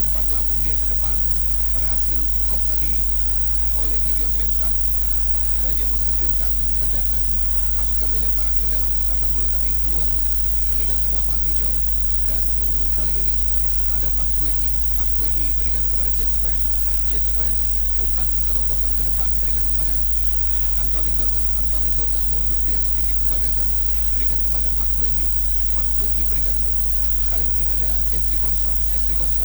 umpan lambung dia ke depan, berhasil dikop tadi oleh Gideon Mensah, hanya menghasilkan tendangan maksud kami lemparan ke dalam karena bola tadi keluar meninggalkan lapangan hijau. Dan kali ini ada Mark Guehi berikan kepada Jet Span, umpan terobosan ke depan berikan kepada Anthony Gordon mundur dia sedikit berikan kepada Mark Guehi berikan kali ini ada Edri Konsa